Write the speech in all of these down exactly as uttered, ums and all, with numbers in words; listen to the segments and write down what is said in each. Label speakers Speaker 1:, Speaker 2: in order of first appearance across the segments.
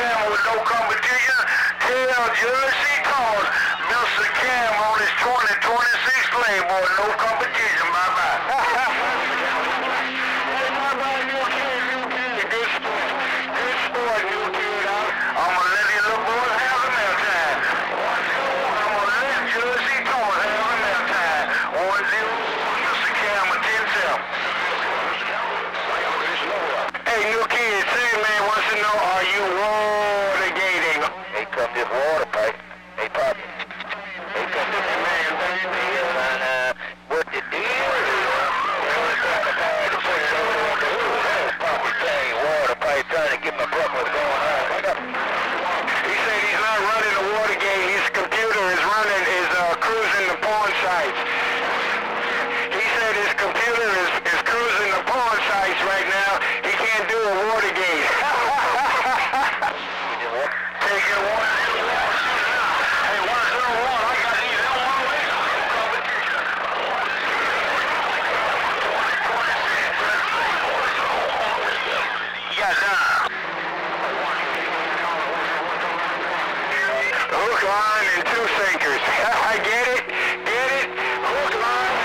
Speaker 1: Cam with no competition. Tell Jersey Toss, Mister Cam on his twenty twenty-six Playboy, no competition. Bye bye. Hey, bye bye, new kid, new kid. Good sport, good sport, new kid. I'm gonna let these little boys have a mail time. I'm gonna let Jersey Toss have a mail time. One zero, Mister Cam with ten seven. Hey, new kid, say man wants to know, are you watergating? Hey, come this water pipe. Hey, Pop. Hey, come this man, baby. Uh, what the deal is? Papa saying water pipe trying to get my brother what's going on. He said he's not running the Watergate. His computer is running, is uh, cruising the porn sites. He said his computer is, is cruising the porn sites right now. He can't do a Watergate. Take it one. Hey, one zero one. I got these L one way. Yes, sir. Hook, line, and two sinkers. I get it. Get it. Hook, line.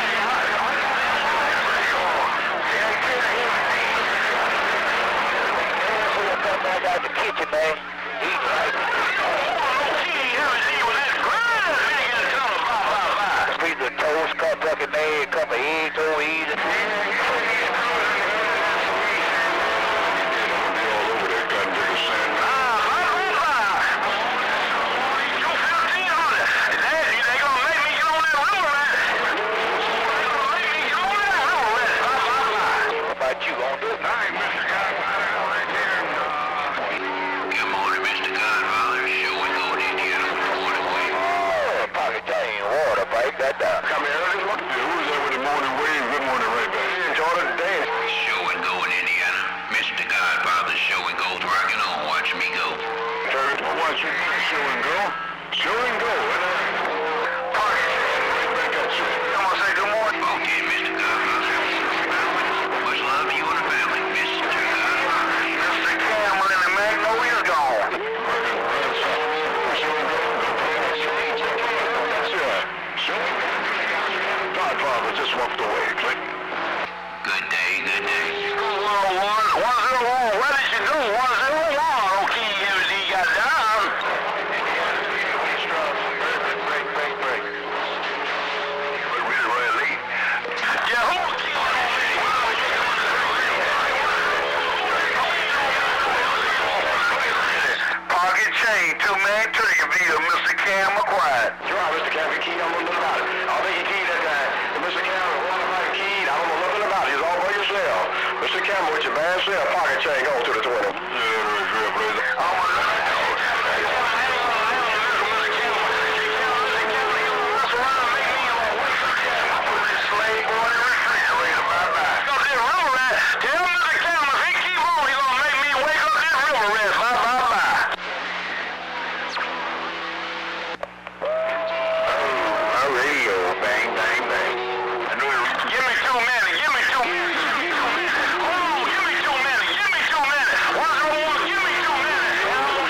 Speaker 1: I got the kitchen, man. He's right. A piece of toast, cup bucket made, a cup of eggs, two eggs. All over that goddamn sand. Ah, fifteen hundred. They gonna make me get on that river, man. They gonna make me get on that river, man. How about you on this? I ain't Mister Godfather right there. Good morning, Mister Godfather. Show and go to Indiana. Waterway. Oh, pocket chain, water pipe, that down. Come here early. Who's there with the morning wave? Good morning, right back. Jordan, dance. Show and go in Indiana. Mister Godfather, show and go's rocking on. Watch me go. Turn, watch me show and go. Show and go. Pocket chain, right back at you. I'm gonna say good morning. Okay, Mister Godfather. Much love to you and the family, Mister Godfather. Mister Cameron and the Magnolia's gone. Godfather just walked away. Click. Good day, good day. one oh one, one oh one, what did you do? one oh one, okay, everything you got down. Break, break, break. We're really, really late. Yeah, who? Pocket chain, two-man trigger beater, Mister Cam McQuarrie. You're right, Mister Cam, he keyed, I don't know nothing about it. I think he keyed that guy. And Mister Cam, one of my keyed, I don't know nothing about it. He's all by yourself. Mister Cam, with your man self, pocket chain, go to the twenty. Yeah, that's real, please. I'm gonna let it go. Slave boy in the refrigerator, bye-bye. Go to the river rat. Tell Mister Cam, if he keep on, he's gonna make me wake up this river rat. Bye-bye-bye. Oh, radio, bang, bang, bang. Give me two minutes, give me two minutes. Oh, give me two minutes, give me two minutes. one oh one, give me two minutes.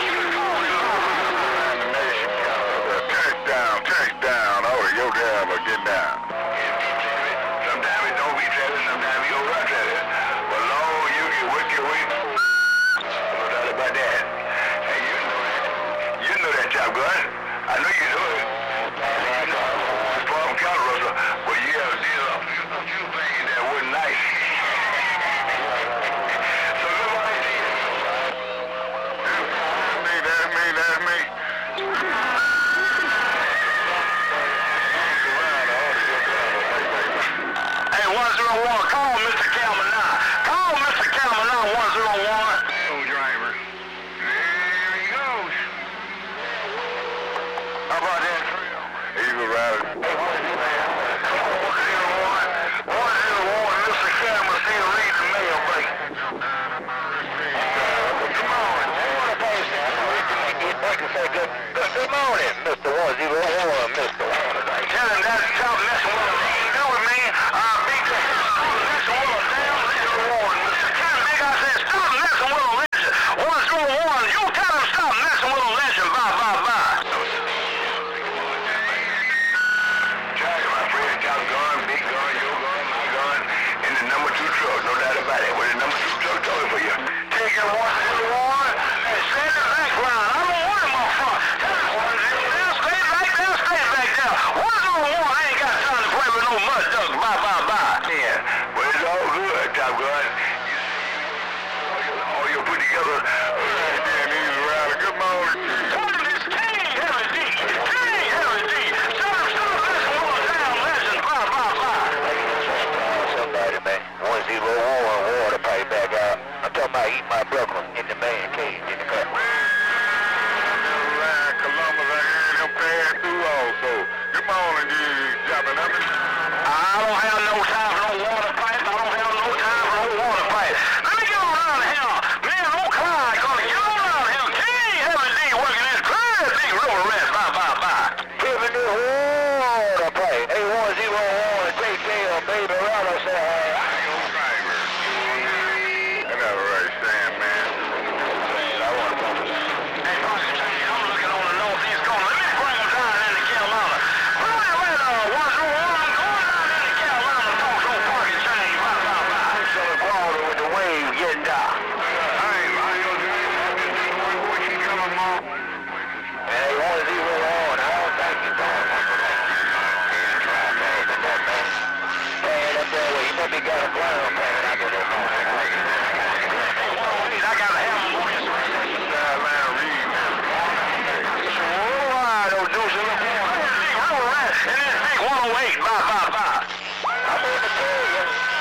Speaker 1: Touchdown, touchdown. Oh, your driver, get down. Sometimes it don't be Travis, sometimes you go right Travis. But Lord, you can work your way. No doubt about that. And you know that. You know that job, gun. I know you know it. From Colorado, but you have these a few things that were nice. So good morning to you. That's me, that's me, that's me. Hey, one oh one, call Mister Cameron now. Call Mister Cameron now, one oh one. Oh, driver. There he goes. How about that trail? Eagle Rider. Mister Cameron still reading the mail, buddy. Come on. Good, good morning, Mister one oh one, Mister one. Tell him that's stop messing with him. He do it, man. I'll beat the hell out of messing with him. Damn, Mister one. Mister Cameron, nigga, I said stop messing with him. one oh one, you circle in the man cage in the car.
Speaker 2: Columbus, I heard him pass through also. Good morning, you jumping up.
Speaker 1: I don't have no time for no water fight. I don't have no time for no water fight. Let me get around here. Me and old Clyde gonna get around here. King Heavy D working this crazy big river rat. Bye, bye, bye. Giving this water fight. A one zero one, take care of baby Rella say, hey, I ain't no driver.
Speaker 2: That's all right, Sam, man.
Speaker 1: I want to come. Hey, Parker, I'm looking on the northeast corner. Let me bring them down into Carolina. Bring them right on. One zero one, I'm going down into Carolina. Talk to Parker Chain. Bye, bye, bye. So it's water with the wave getting down.
Speaker 2: Hey, Lions, what you coming, Mom?
Speaker 1: Hey, one zero one, I don't think you're going. Man, up there where you know you got a ground plan, I don't know. I got to have some
Speaker 2: Sideline read, man.
Speaker 1: Alright, old Juice, look here. And this big one oh eight, bye, bye, bye. I'm in the area.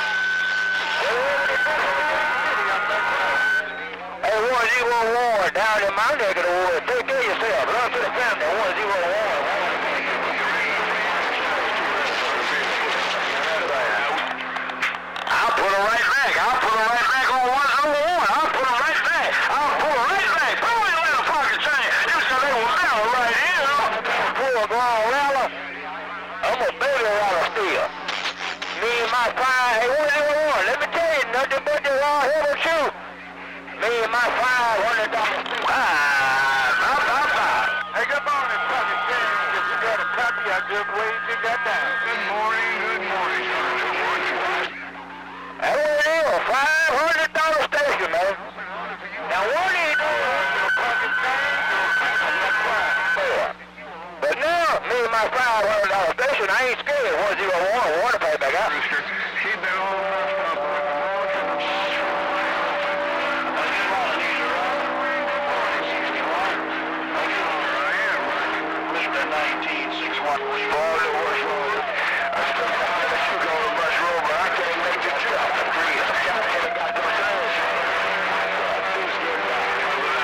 Speaker 1: Hey, one zero one, down in my neck of the woods. Take care of yourself. Run to the family, one zero one. I'll put her right back. I'll put her right back on one zero one. I'll put her right back. I'll pull her right back. Pull me a little pocket chain. You said they were down right here. Pull a grown Rella. I'm a baby Rella still. Me and my five, hey, one zero one. Let me tell you, nothing but the raw head of shoe. Me and my five hundred dollars. Ah, bye, bye, bye.
Speaker 2: Hey, good morning, Pocket Chain. If you got a copy, I just wait till you got down. Good morning, good morning, sir. Good morning.
Speaker 1: That what it is, five hundred dollar station, man. Now what do you do?
Speaker 2: Pocket Chain,
Speaker 1: But now, me and my five hundred dollar station, I ain't scared. one zero one, water pipe back out.
Speaker 2: he been all
Speaker 1: Mister nineteen six one.